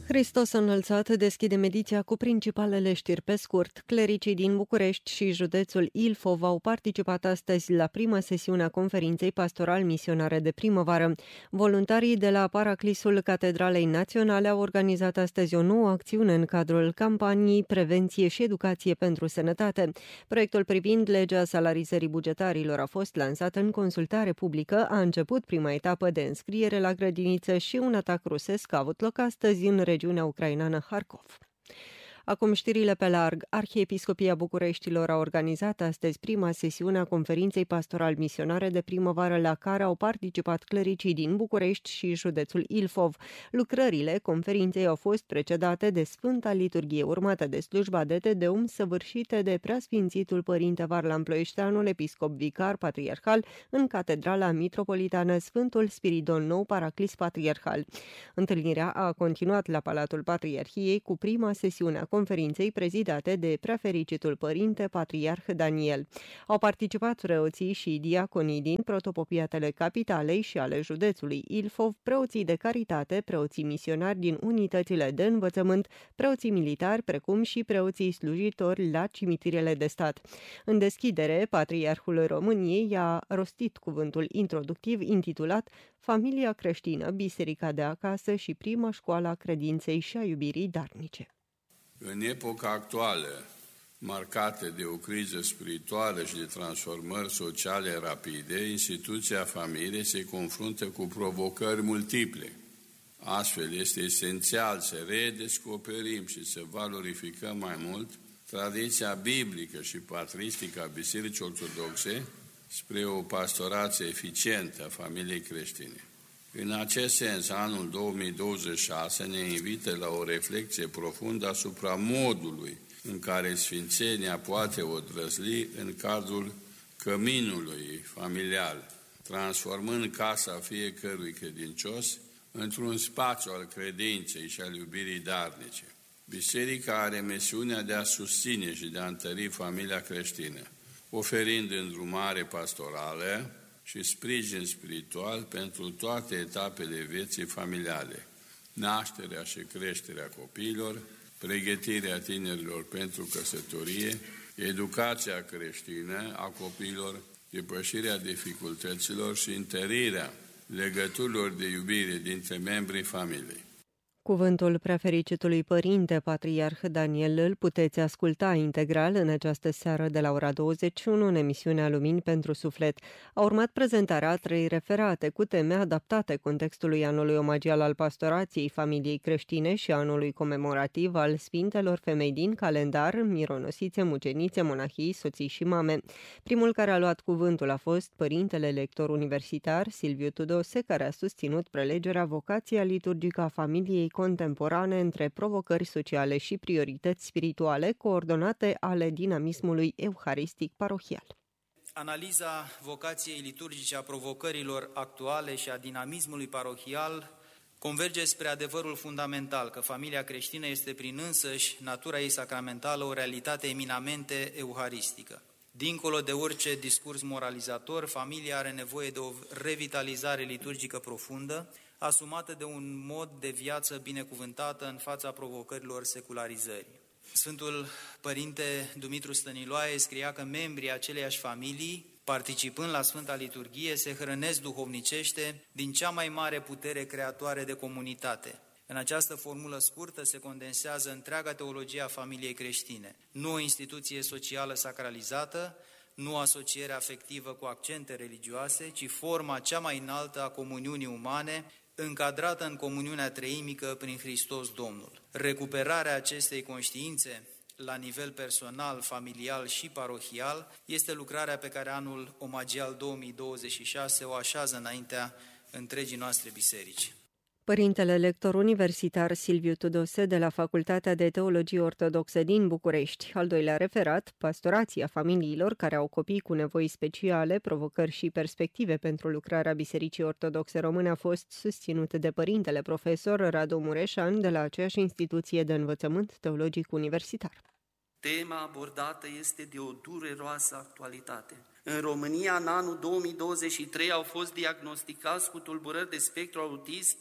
Hristos înălțat deschide ediția cu principalele știri pe scurt. Clericii din București și județul Ilfov au participat astăzi la prima sesiune a conferinței pastoral-misionare de primăvară. Voluntarii de la Paraclisul Catedralei Naționale au organizat astăzi o nouă acțiune în cadrul campaniei Prevenție și Educație pentru Sănătate. Proiectul privind legea salarizării bugetarilor a fost lansat în consultare publică, a început prima etapă de înscriere la grădiniță și un atac rusesc a avut loc astăzi în regiunea ucraineană Harkov. Acum știrile pe larg. Arhiepiscopia Bucureștilor a organizat astăzi prima sesiune a conferinței pastoral-misionare de primăvară la care au participat clericii din București și județul Ilfov. Lucrările conferinței au fost precedate de Sfânta Liturghie, urmată de slujba de Tedeum săvârșite de Preasfințitul Părinte Varlam Ploieșteanul, episcop vicar patriarhal, în Catedrala Mitropolitană Sfântul Spiridon Nou, Paraclis Patriarhal. Întâlnirea a continuat la Palatul Patriarhiei cu prima sesiune a conferinței prezidate de preafericitul părinte patriarh Daniel. Au participat preoții și diaconii din protopopiatele capitalei și ale județului Ilfov, preoții de caritate, preoții misionari din unitățile de învățământ, preoții militari, precum și preoții slujitori la cimitirele de stat. În deschidere, Patriarhul României a rostit cuvântul introductiv intitulat Familia creștină, Biserica de acasă și prima școală a credinței și a iubirii darnice. În epoca actuală, marcată de o criză spirituală și de transformări sociale rapide, instituția familiei se confruntă cu provocări multiple. Astfel, este esențial să redescoperim și să valorificăm mai mult tradiția biblică și patristică a Bisericii Ortodoxe spre o pastorație eficientă a familiei creștine. În acest sens, anul 2026 ne invită la o reflecție profundă asupra modului în care sfințenia poate odrăzli în cadrul căminului familial, transformând casa fiecărui credincios într-un spațiu al credinței și al iubirii darnice. Biserica are misiunea de a susține și de a întări familia creștină, oferind îndrumare pastorală și sprijin spiritual pentru toate etapele vieții familiale, nașterea și creșterea copiilor, pregătirea tinerilor pentru căsătorie, educația creștină a copiilor, depășirea dificultăților și întărirea legăturilor de iubire dintre membrii familiei. Cuvântul preafericitului părinte patriarh Daniel îl puteți asculta integral în această seară de la ora 21 în emisiunea Lumini pentru Suflet. A urmat prezentarea a 3 referate cu teme adaptate contextului anului omagial al pastorației familiei creștine și anului comemorativ al Sfintelor Femei din calendar, mironosițe, mucenițe, monahii, soții și mame. Primul care a luat cuvântul a fost părintele lector universitar Silviu Tudose, care a susținut prelegerea vocația liturgică a familiei contemporane între provocări sociale și priorități spirituale coordonate ale dinamismului euharistic parohial. Analiza vocației liturgice a provocărilor actuale și a dinamismului parohial converge spre adevărul fundamental că familia creștină este prin însăși natura ei sacramentală o realitate eminamente euharistică. Dincolo de orice discurs moralizator, familia are nevoie de o revitalizare liturgică profundă, asumată de un mod de viață binecuvântată în fața provocărilor secularizării. Sfântul Părinte Dumitru Stăniloae scria că membrii aceleiași familii, participând la Sfânta Liturghie, se hrănesc duhovnicește din cea mai mare putere creatoare de comunitate. În această formulă scurtă se condensează întreaga teologie a familiei creștine. Nu o instituție socială sacralizată, nu asociere afectivă cu accente religioase, ci forma cea mai înaltă a comuniunii umane, încadrată în comuniunea treimică prin Hristos Domnul. Recuperarea acestei conștiințe la nivel personal, familial și parohial este lucrarea pe care anul omagial 2026 o așează înaintea întregii noastre biserici. Părintele lector universitar Silviu Tudose de la Facultatea de Teologie Ortodoxă din București. Al doilea referat, pastorația familiilor care au copii cu nevoi speciale, provocări și perspective pentru lucrarea Bisericii Ortodoxe Române, a fost susținut de părintele profesor Radu Mureșan de la aceeași instituție de învățământ teologic universitar. Tema abordată este de o dureroasă actualitate. În România, în anul 2023, au fost diagnosticați cu tulburări de spectru autism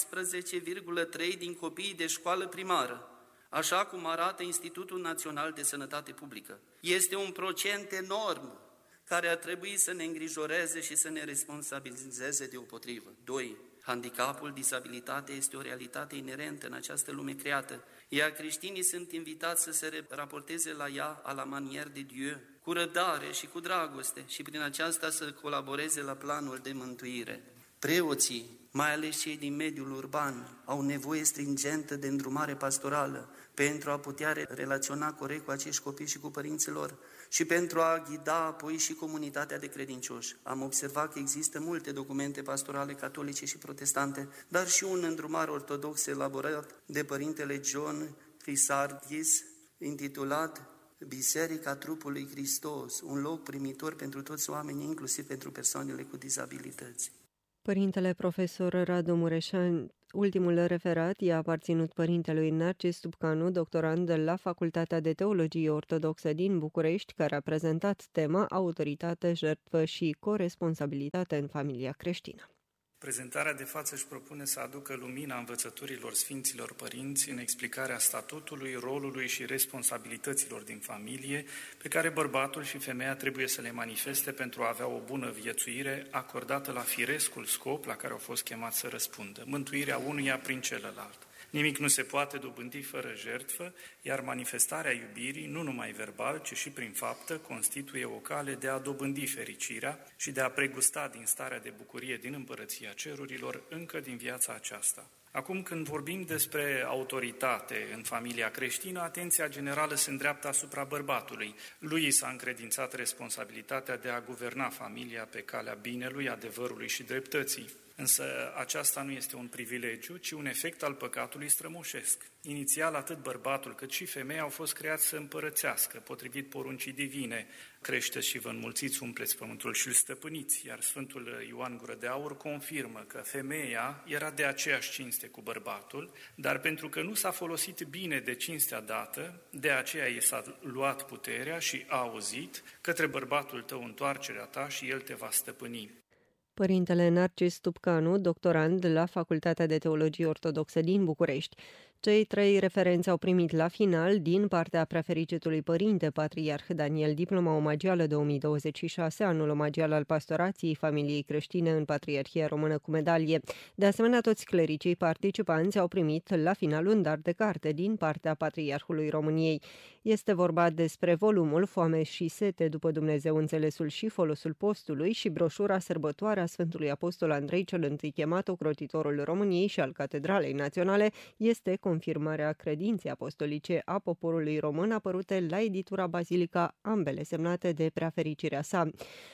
14,3 din copiii de școală primară, așa cum arată Institutul Național de Sănătate Publică. Este un procent enorm care ar trebui să ne îngrijoreze și să ne responsabilizeze deopotrivă. 2. Handicapul, disabilitatea este o realitate inerentă în această lume creată, iar creștinii sunt invitați să se raporteze la ea a la manière de Dieu, cu răbdare și cu dragoste și prin aceasta să colaboreze la planul de mântuire. Preoții, mai ales cei din mediul urban, au nevoie stringentă de îndrumare pastorală pentru a putea relaționa corect cu acești copii și cu părinții lor și pentru a ghida apoi și comunitatea de credincioși. Am observat că există multe documente pastorale catolice și protestante, dar și un îndrumare ortodox elaborat de părintele John Chrysardis, intitulat Biserica Trupului Hristos, un loc primitor pentru toți oamenii, inclusiv pentru persoanele cu dizabilități. Părintele profesor Radu Mureșan, ultimul referat i-a aparținut părintelui Narcis Tupcanu, doctorand la Facultatea de Teologie Ortodoxă din București, care a prezentat tema Autoritate, jertfă și coresponsabilitate în familia creștină. Prezentarea de față își propune să aducă lumina învățăturilor Sfinților Părinți în explicarea statutului, rolului și responsabilităților din familie, pe care bărbatul și femeia trebuie să le manifeste pentru a avea o bună viețuire acordată la firescul scop la care au fost chemați să răspundă, mântuirea unuia prin celălalt. Nimic nu se poate dobândi fără jertfă, iar manifestarea iubirii, nu numai verbal, ci și prin faptă, constituie o cale de a dobândi fericirea și de a pregusta din starea de bucurie din împărăția cerurilor încă din viața aceasta. Acum, când vorbim despre autoritate în familia creștină, atenția generală se îndreaptă asupra bărbatului. Lui s-a încredințat responsabilitatea de a guverna familia pe calea binelui, adevărului și dreptății. Însă aceasta nu este un privilegiu, ci un efect al păcatului strămoșesc. Inițial, atât bărbatul cât și femeia au fost creați să împărățească, potrivit poruncii divine. Creșteți și vă înmulțiți, umpleți pământul și îl stăpâniți, iar Sfântul Ioan Gură de Aur confirmă că femeia era de aceeași cinste cu bărbatul, dar pentru că nu s-a folosit bine de cinstea dată, de aceea i s-a luat puterea și a auzit: către bărbatul tău întoarcerea ta și el te va stăpâni. Părintele Narcis Tupcanu, doctorand la Facultatea de Teologie Ortodoxă din București. Cei 3 referenți au primit la final, din partea prefericitului părinte Patriarh Daniel, diploma omagială 2026, anul omagial al pastorației familiei creștine în Patriarhia Română cu medalie. De asemenea, toți clericii participanți au primit la final un dar de carte din partea Patriarhului României. Este vorba despre volumul Foame și sete după Dumnezeu, înțelesul și folosul postului și broșura Sărbătoarea Sfântului Apostol Andrei cel I, chemat ocrotitorul României și al Catedralei Naționale, este confirmarea credinței apostolice a poporului român, apărute la editura Bazilica, ambele semnate de preafericirea sa.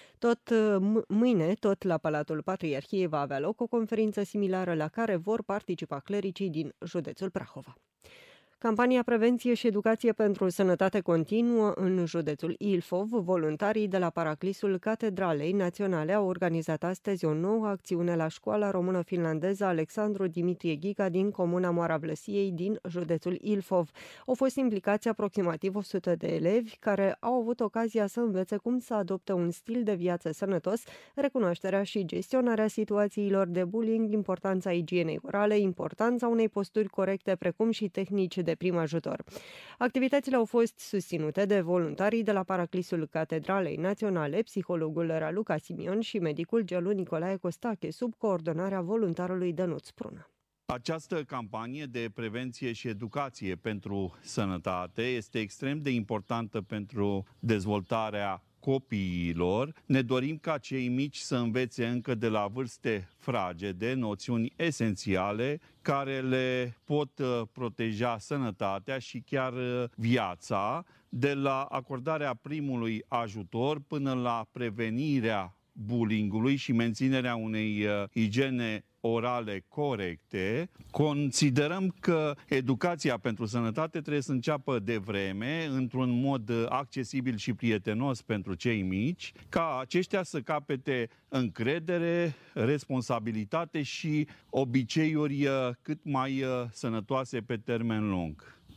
Mâine, tot la Palatul Patriarhiei, va avea loc o conferință similară la care vor participa clericii din județul Prahova. Campania Prevenție și Educație pentru Sănătate continuă în județul Ilfov. Voluntarii de la Paraclisul Catedralei Naționale au organizat astăzi o nouă acțiune la Școala Română-Finlandeză Alexandru Dimitrie Ghica din comuna Moara Vlăsiei din județul Ilfov. Au fost implicați aproximativ 100 de elevi care au avut ocazia să învețe cum să adopte un stil de viață sănătos, recunoașterea și gestionarea situațiilor de bullying, importanța igienei orale, importanța unei posturi corecte, precum și tehnici de prim ajutor. Activitățile au fost susținute de voluntarii de la Paraclisul Catedralei Naționale, psihologul Raluca Simion și medicul Gelu Nicolae Costache, sub coordonarea voluntarului Dănuț Prună. Această campanie de prevenție și educație pentru sănătate este extrem de importantă pentru dezvoltarea copiilor. Ne dorim ca cei mici să învețe încă de la vârste fragede noțiuni esențiale care le pot proteja sănătatea și chiar viața, de la acordarea primului ajutor până la prevenirea bullyingului și menținerea unei igiene orale corecte. Considerăm că educația pentru sănătate trebuie să înceapă de vreme, într-un mod accesibil și prietenos pentru cei mici, ca aceștia să capete încredere, responsabilitate și obiceiuri cât mai sănătoase pe termen lung.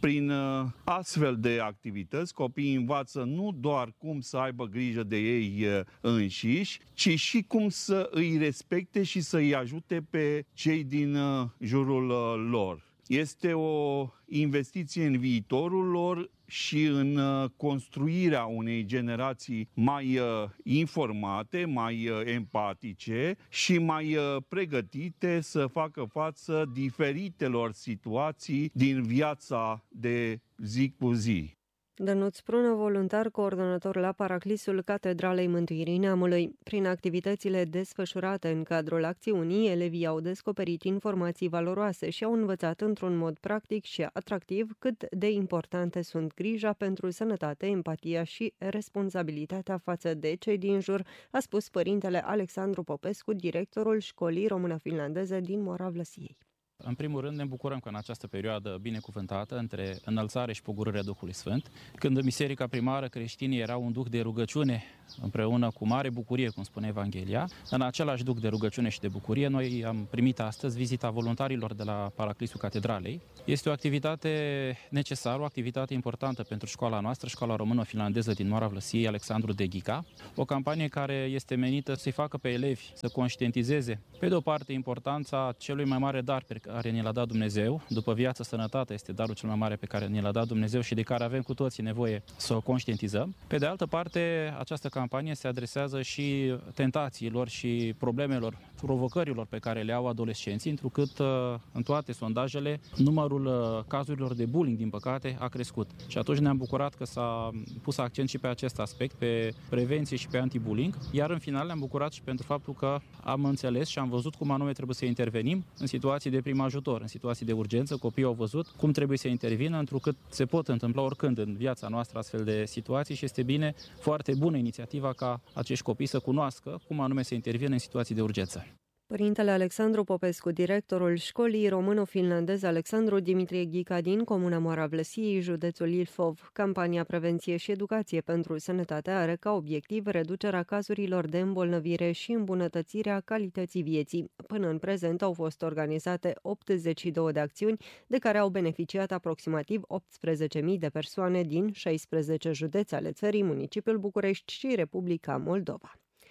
Prin astfel de activități, copiii învață nu doar cum să aibă grijă de ei înșiși, ci și cum să îi respecte și să îi ajute pe cei din jurul lor. Este o investiție în viitorul lor și în construirea unei generații mai informate, mai empatice și mai pregătite să facă față diferitelor situații din viața de zi cu zi. Dănuț Prună, voluntar coordonator la Paraclisul Catedralei Mântuirii Neamului. Prin activitățile desfășurate în cadrul acțiunii, elevii au descoperit informații valoroase și au învățat într-un mod practic și atractiv cât de importante sunt grija pentru sănătate, empatia și responsabilitatea față de cei din jur, a spus părintele Alexandru Popescu, directorul școlii română-finlandeze din Moravlăsiei. În primul rând ne bucurăm că în această perioadă binecuvântată între înălțare și pogorârea Duhului Sfânt, când în biserica primară creștinii erau un duh de rugăciune împreună cu mare bucurie, cum spune Evanghelia, în același duh de rugăciune și de bucurie, noi am primit astăzi vizita voluntarilor de la Paraclisul Catedralei. Este o activitate necesară, o activitate importantă pentru școala noastră, școala română-finlandeză din Moravlăsiei, Alexandru de Ghica, o campanie care este menită să-i facă pe elevi să conștientizeze, pe de o parte, importanța celui mai mare dar pe care ne l-a dat Dumnezeu. După viață, sănătatea este darul cel mai mare pe care ne l-a dat Dumnezeu și de care avem cu toții nevoie să o conștientizăm. Pe de altă parte, această campanie se adresează și tentațiilor și problemelor, provocărilor pe care le au adolescenții, întrucât în toate sondajele numărul cazurilor de bullying, din păcate, a crescut. Și atunci ne-am bucurat că s-a pus accent și pe acest aspect, pe prevenție și pe anti-bullying, iar în final ne-am bucurat și pentru faptul că am înțeles și am văzut cum anume trebuie să intervenim în situații de prim ajutor, în situații de urgență. Copiii au văzut cum trebuie să intervină, întrucât se pot întâmpla oricând în viața noastră astfel de situații și este bine, foarte bună inițiativa ca acești copii să cunoască cum anume să intervină în situații de urgență. Părintele Alexandru Popescu, directorul școlii româno-finlandeze Alexandru Dimitrie Ghica din comuna Moravlăsiei, județul Ilfov. Campania Prevenție și Educație pentru Sănătate are ca obiectiv reducerea cazurilor de îmbolnăvire și îmbunătățirea calității vieții. Până în prezent au fost organizate 82 de acțiuni, de care au beneficiat aproximativ 18.000 de persoane din 16 județe ale țării, municipiul București și Republica Moldova.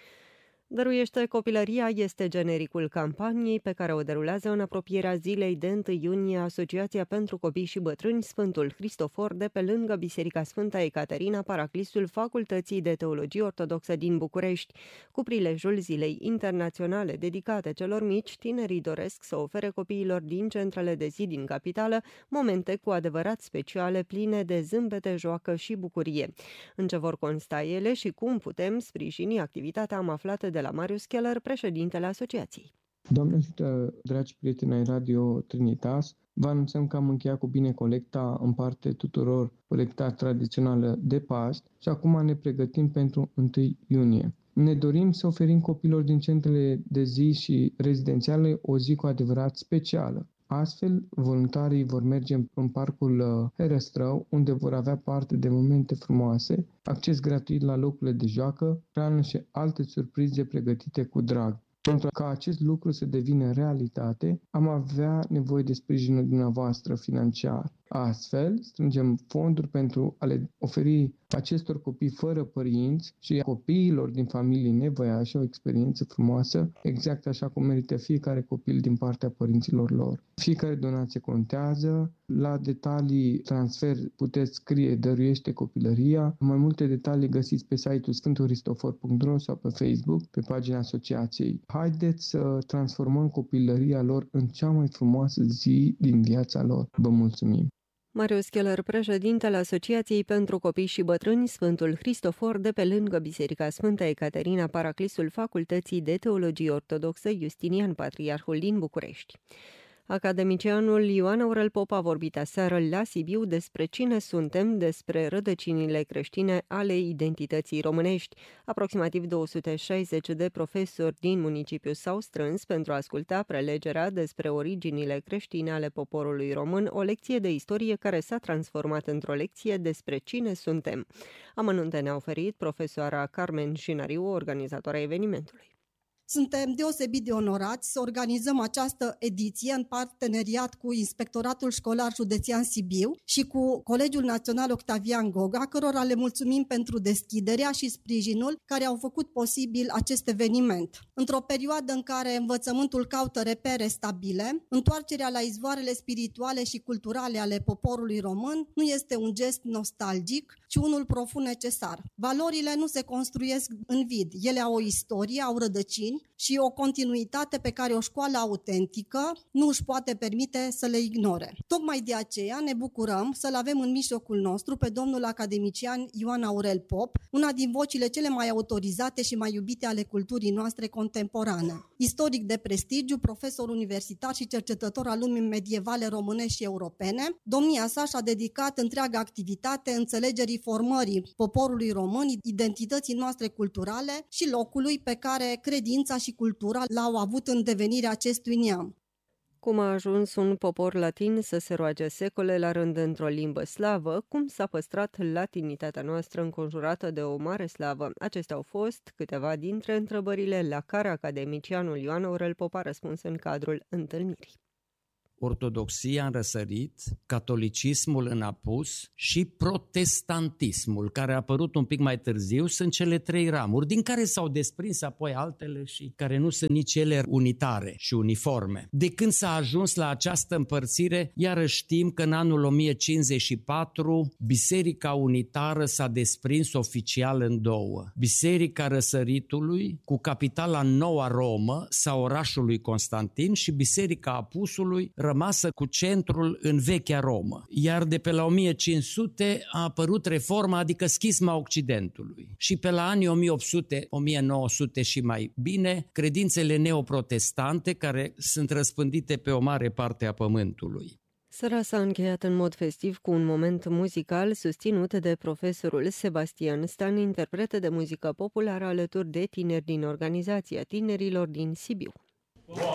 Dăruiește copilăria este genericul campaniei pe care o derulează în apropierea zilei de 1 iunie Asociația pentru Copii și Bătrâni Sfântul Hristofor de pe lângă Biserica Sfânta Ecaterina, Paraclisul Facultății de Teologie Ortodoxă din București. Cu prilejul Zilei Internaționale dedicate celor mici, tinerii doresc să ofere copiilor din centrele de zi din capitală momente cu adevărat speciale, pline de zâmbete, joacă și bucurie. În ce vor consta ele și cum putem sprijini activitatea, am aflat de la Marius Keller, președintele asociației. Doamne ajută, dragi prieteni ai Radio Trinitas, vă anunțăm că am încheiat cu bine colecta în parte tuturor, colecta tradițională de Paști și acum ne pregătim pentru 1 iunie. Ne dorim să oferim copilor din centrele de zi și rezidențiale o zi cu adevărat specială. Astfel, voluntarii vor merge în parcul Herăstrău, unde vor avea parte de momente frumoase, acces gratuit la locurile de joacă, hrană și alte surprize pregătite cu drag. Pentru ca acest lucru să devină realitate, am avea nevoie de sprijinul dumneavoastră financiar. Astfel, strângem fonduri pentru a le oferi acestor copii fără părinți și copiilor din familii nevoiașe o experiență frumoasă, exact așa cum merită fiecare copil din partea părinților lor. Fiecare donație contează. La detalii transfer puteți scrie Dăruiește Copilăria. Mai multe detalii găsiți pe site-ul sfântuhristofor.ro sau pe Facebook, pe pagina asociației. Haideți să transformăm copilăria lor în cea mai frumoasă zi din viața lor. Vă mulțumim! Marius Keller, președintele Asociației pentru Copii și Bătrâni Sfântul Hristofor de pe lângă Biserica Sfânta Ecaterina, Paraclisul Facultății de Teologie Ortodoxă Justinian Patriarhul din București. Academicianul Ioan Aurel Pop a vorbit aseară la Sibiu despre cine suntem, despre rădăcinile creștine ale identității românești. Aproximativ 260 de profesori din municipiu s-au strâns pentru a asculta prelegerea despre originile creștine ale poporului român, o lecție de istorie care s-a transformat într-o lecție despre cine suntem. Amănunte ne-a oferit profesoara Carmen Șinariu, organizatoarea evenimentului. Suntem deosebit de onorați să organizăm această ediție în parteneriat cu Inspectoratul Școlar Județean Sibiu și cu Colegiul Național Octavian Goga, cărora le mulțumim pentru deschiderea și sprijinul care au făcut posibil acest eveniment. Într-o perioadă în care învățământul caută repere stabile, întoarcerea la izvoarele spirituale și culturale ale poporului român nu este un gest nostalgic, ci unul profund necesar. Valorile nu se construiesc în vid, ele au o istorie, au rădăcini și o continuitate pe care o școală autentică nu își poate permite să le ignore. Tocmai de aceea ne bucurăm să-l avem în mijlocul nostru pe domnul academician Ioan Aurel Pop, una din vocile cele mai autorizate și mai iubite ale culturii noastre contemporane. Istoric de prestigiu, profesor universitar și cercetător al lumii medievale românești și europene, domnia sa și-a dedicat întreaga activitate înțelegerii formării poporului român, identității noastre culturale și locului pe care credința și cultura l-au avut în devenirea acestui neam. Cum a ajuns un popor latin să se roage secole la rând într-o limbă slavă, cum s-a păstrat latinitatea noastră înconjurată de o mare slavă. Acestea au fost câteva dintre întrebările la care academicianul Ioan Aurel Pop a răspuns în cadrul întâlnirii. Ortodoxia în răsărit, catolicismul în apus și protestantismul, care a apărut un pic mai târziu, sunt cele trei ramuri, din care s-au desprins apoi altele și care nu sunt nici ele unitare și uniforme. De când s-a ajuns la această împărțire, iarăși știm că în anul 1054 Biserica Unitară s-a desprins oficial în două. Biserica Răsăritului, cu capitala în Noua Romă sau orașului Constantin, și Biserica Apusului, rămasă cu centrul în vechea Romă. Iar de pe la 1500 a apărut reforma, adică schisma Occidentului. Și pe la anii 1800-1900 și mai bine, credințele neoprotestante, care sunt răspândite pe o mare parte a pământului. Seara s-a încheiat în mod festiv cu un moment muzical susținut de profesorul Sebastian Stan, interpret de muzică populară alături de tineri din Organizația Tinerilor din Sibiu.